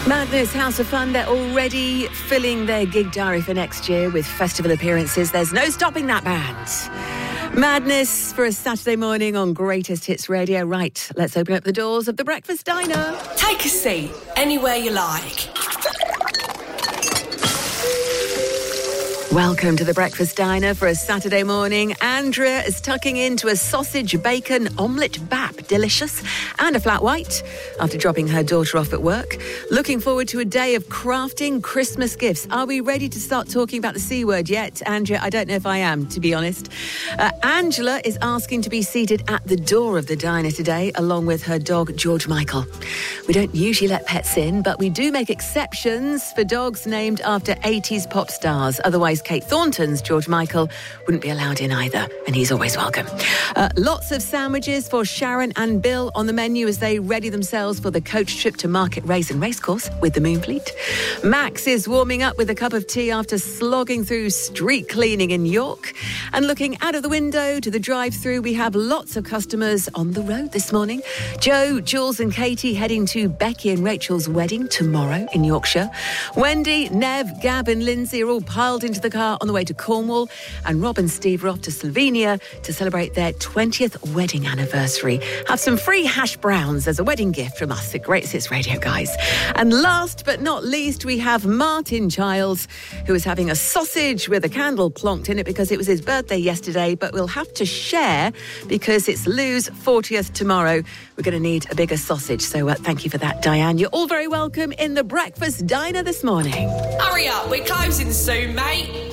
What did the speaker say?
Madness House of Fun, they're already filling their gig diary for next year with festival appearances. There's no stopping that band. Madness for a Saturday morning on Greatest Hits Radio. Right, let's open up the doors of the Breakfast Diner. Take a seat, anywhere you like. Welcome to the Breakfast Diner for a Saturday morning. Andrea is tucking into a sausage bacon omelette bap, delicious, and a flat white after dropping her daughter off at work. Looking forward to a day of crafting Christmas gifts. Are we ready to start talking about the C word yet, Andrea? I don't know if I am, to be honest. Angela is asking to be seated at the door of the diner today, along with her dog, George Michael. We don't usually let pets in, but we do make exceptions for dogs named after 80s pop stars. Otherwise, Kate Thornton's George Michael wouldn't be allowed in either, and he's always welcome. Lots of sandwiches for Sharon and Bill on the menu as they ready themselves for the coach trip to Market Race and Racecourse with the Moonfleet. Max is warming up with a cup of tea after slogging through street cleaning in York. And looking out of the window to the drive-through, we have lots of customers on the road this morning. Joe, Jules and Katie heading to Becky and Rachel's wedding tomorrow in Yorkshire. Wendy, Nev, Gab and Lindsay are all piled into the car on the way to Cornwall, and Rob and Steve are off to Slovenia to celebrate their 20th wedding anniversary. Have some free hash browns as a wedding gift from us at Great Hits Radio, guys. And last but not least, we have Martin Childs, who is having a sausage with a candle plonked in it because it was his birthday yesterday, but we'll have to share because it's Lou's 40th tomorrow. We're going to need a bigger sausage, so thank you for that, Diane. You're all very welcome in the Breakfast Diner this morning. Hurry up, we're closing soon, mate.